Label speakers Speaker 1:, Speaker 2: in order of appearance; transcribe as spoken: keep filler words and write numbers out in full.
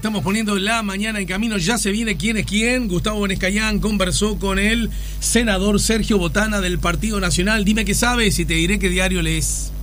Speaker 1: estamos poniendo la mañana en camino. Ya se viene quién es quién. Gustavo Bonescayán conversó con el senador Sergio Botana del Partido Nacional. Dime qué sabes y te diré qué diario lees.